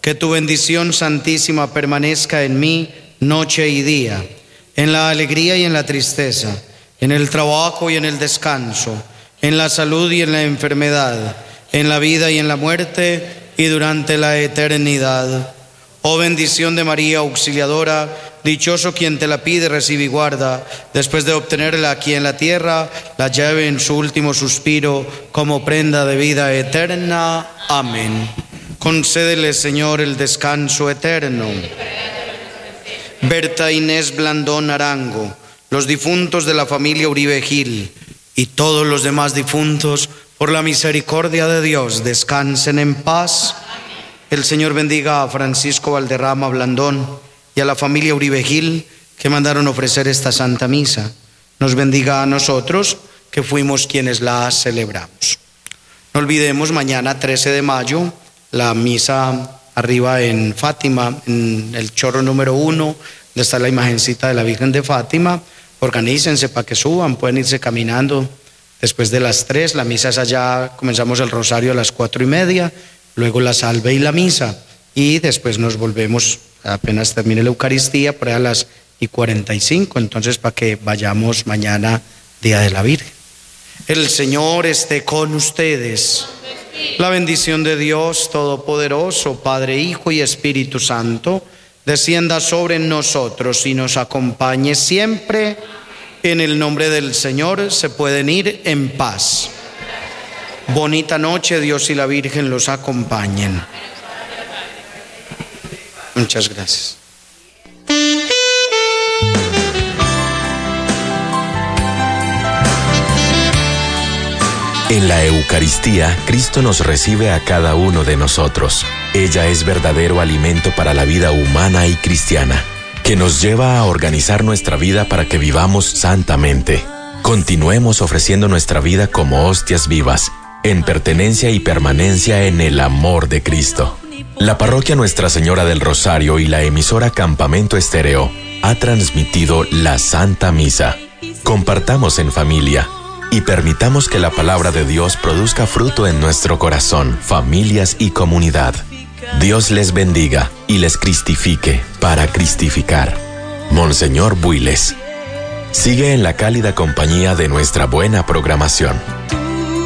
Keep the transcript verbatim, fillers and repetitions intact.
Que tu bendición santísima permanezca en mí noche y día, en la alegría y en la tristeza, en el trabajo y en el descanso, en la salud y en la enfermedad, en la vida y en la muerte y durante la eternidad. Oh bendición de María Auxiliadora, dichoso quien te la pide, recibe y guarda, después de obtenerla aquí en la tierra, la lleve en su último suspiro como prenda de vida eterna. Amén. Concédele, Señor, el descanso eterno. Berta Inés Blandón Arango, los difuntos de la familia Uribe Gil y todos los demás difuntos, por la misericordia de Dios, descansen en paz. El Señor bendiga a Francisco Valderrama Blandón y a la familia Uribe Gil que mandaron ofrecer esta Santa Misa. Nos bendiga a nosotros que fuimos quienes la celebramos. No olvidemos, mañana trece de mayo, la misa arriba en Fátima, en el chorro número uno, donde está la imagencita de la Virgen de Fátima. Organícense para que suban, pueden irse caminando después de las tres. La misa es allá, comenzamos el rosario a las cuatro y media, luego la salve y la misa, y después nos volvemos, apenas termine la Eucaristía, por ahí a las y cuarenta y cinco, entonces para que vayamos mañana, Día de la Virgen. El Señor esté con ustedes. La bendición de Dios Todopoderoso, Padre, Hijo y Espíritu Santo, descienda sobre nosotros y nos acompañe siempre. En el nombre del Señor se pueden ir en paz. Bonita noche, Dios y la Virgen los acompañen. Muchas gracias. En la Eucaristía, Cristo nos recibe a cada uno de nosotros. Ella es verdadero alimento para la vida humana y cristiana, que nos lleva a organizar nuestra vida para que vivamos santamente. Continuemos ofreciendo nuestra vida como hostias vivas, en pertenencia y permanencia en el amor de Cristo. La parroquia Nuestra Señora del Rosario y la emisora Campamento Estéreo ha transmitido la Santa Misa. Compartamos en familia y permitamos que la palabra de Dios produzca fruto en nuestro corazón, familias y comunidad. Dios les bendiga y les cristifique para cristificar. Monseñor Builes. Sigue en la cálida compañía de nuestra buena programación.